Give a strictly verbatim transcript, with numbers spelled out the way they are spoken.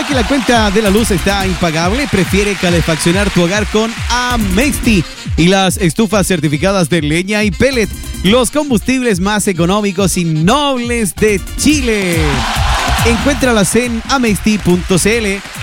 que la cuenta de la luz está impagable, prefiere calefaccionar tu hogar con Amexti y las estufas certificadas de leña y pellet, los combustibles más económicos y nobles de Chile. Encuéntralas en amexti punto cl